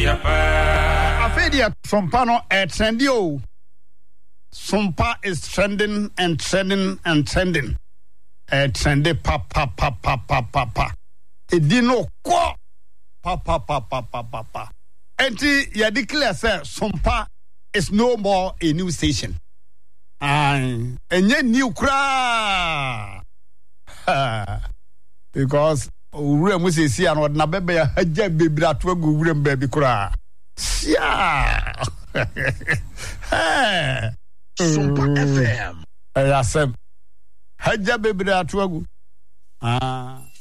Afedia Sompa no trendy o. Sompa is trending and trending and trending. Trendy pa. Edino kwa pa. Enti ya declare say Sompa is no more a new station. Enye new kra. Because ure mu se si an na bebe ya haja bebra to agu ure mbabi kra. Yeah. Sompa FM. Ayasem. Haja bebra to agu.